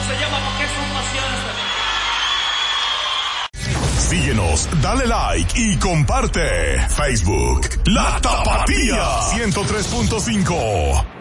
se llama Porque son pasiones también. Síguenos, dale like y comparte. Facebook, La Tapatía 103.5.